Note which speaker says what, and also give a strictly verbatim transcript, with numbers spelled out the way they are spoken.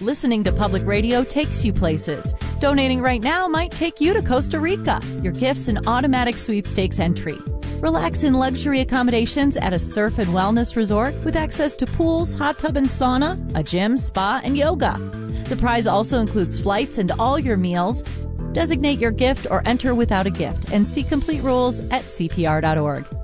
Speaker 1: listening to public radio takes you places. Donating right now might take you to Costa Rica. Your gift's an automatic sweepstakes entry. Relax in luxury accommodations at a surf and wellness resort with access to pools, hot tub and sauna, a gym, spa, and yoga. The prize also includes flights and all your meals. Designate your gift or enter without a gift and see complete rules at C P R dot org.